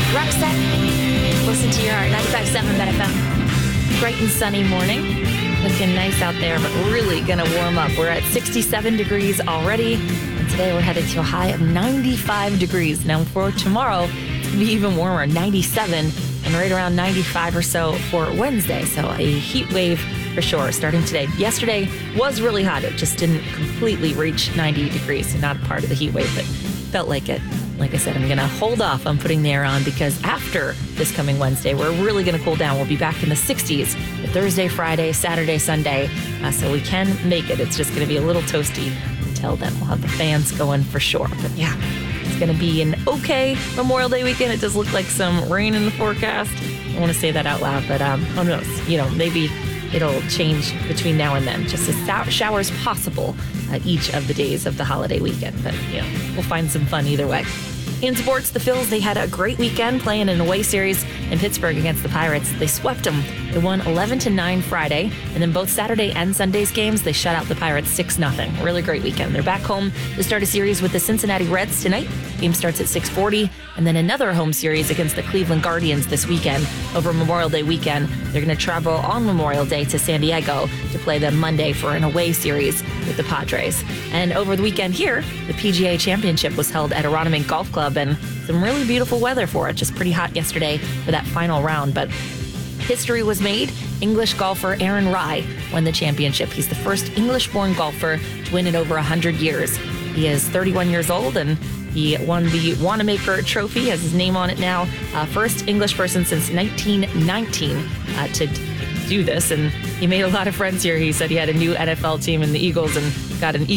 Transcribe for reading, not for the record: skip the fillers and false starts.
Rucksack. Listen to your heart. 95.7 Bet FM. Bright and sunny morning. Looking nice out there, but really going to warm up. We're at 67 degrees already. And today we're headed to a high of 95 degrees. Now for tomorrow, it's going to be even warmer, 97 and right around 95 or so for Wednesday. So a heat wave for sure starting today. Yesterday was really hot. It just didn't completely reach 90 degrees. So not a part of the heat wave, but felt like it. Like I said, I'm going to hold off on putting the air on because after this coming Wednesday, we're really going to cool down. We'll be back in the 60s for Thursday, Friday, Saturday, Sunday. So we can make it. It's just going to be a little toasty until then. We'll have the fans going for sure. But yeah, it's going to be an okay Memorial Day weekend. It does look like some rain in the forecast. I don't want to say that out loud, but who knows? Maybe it'll change between now and then. Just as showers possible each of the days of the holiday weekend. But, we'll find some fun either way. In sports, the Phils, they had a great weekend playing an away series in Pittsburgh against the Pirates. They swept them. They won 11-9 Friday, and then both Saturday and Sunday's games, they shut out the Pirates 6-0. Really great weekend. They're back home to start a series with the Cincinnati Reds tonight. Game starts at 6:40, and then another home series against the Cleveland Guardians this weekend over Memorial Day weekend. They're going to travel on Memorial Day to San Diego to play them Monday for an away series with the Padres. And over the weekend here, the PGA Championship was held at Aronimink Golf Club, and some really beautiful weather for it. Just pretty hot yesterday for that final round, but history was made. English golfer Aaron Rai won the championship. He's the first English-born golfer to win in over 100 years. He is 31 years old, and he won the Wanamaker Trophy, has his name on it now. First English person since 1919 to do this, and he made a lot of friends here. He said he had a new NFL team in the Eagles and got an